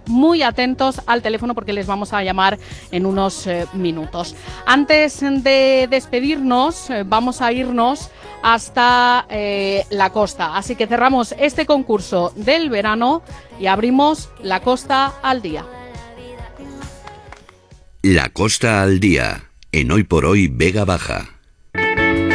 muy atentos al teléfono porque les vamos a llamar en unos minutos. Antes de despedirnos, vamos a irnos hasta la costa. Así que cerramos este concurso del verano y abrimos La Costa al Día. La Costa al Día, en Hoy por Hoy Vega Baja.